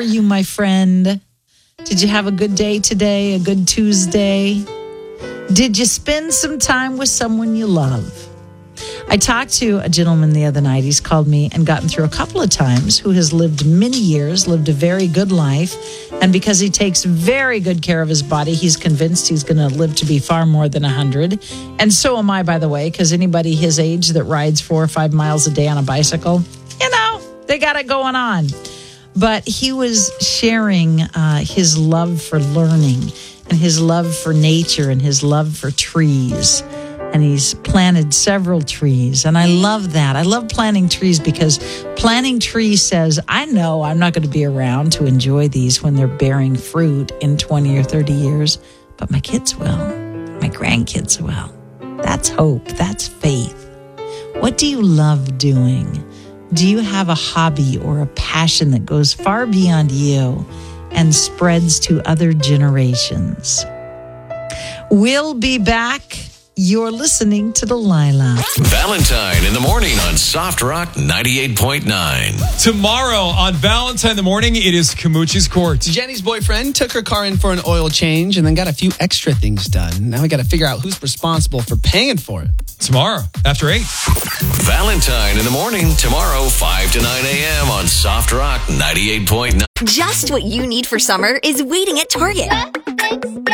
you, my friend? Did you have a good day today? A good Tuesday? Did you spend some time with someone you love? I talked to a gentleman the other night. He's called me and gotten through a couple of times, who has lived many years, lived a very good life. And because he takes very good care of his body, he's convinced he's going to live to be far more than 100. And so am I, by the way, because anybody his age that rides 4 or 5 miles a day on a bicycle, they got it going on. But he was sharing his love for learning and his love for nature and his love for trees. And he's planted several trees. And I love that. I love planting trees because planting trees says, I know I'm not going to be around to enjoy these when they're bearing fruit in 20 or 30 years, but my kids will. My grandkids will. That's hope. That's faith. What do you love doing? Do you have a hobby or a passion that goes far beyond you and spreads to other generations? We'll be back. You're listening to Delilah. Valentine in the morning on Soft Rock 98.9. Tomorrow on Valentine in the morning, it is Kamuchi's Court. Jenny's boyfriend took her car in for an oil change and then got a few extra things done. Now we got to figure out who's responsible for paying for it. Tomorrow, after 8. Valentine in the morning, tomorrow, 5 to 9 a.m. on Soft Rock 98.9. Just what you need for summer is waiting at Target.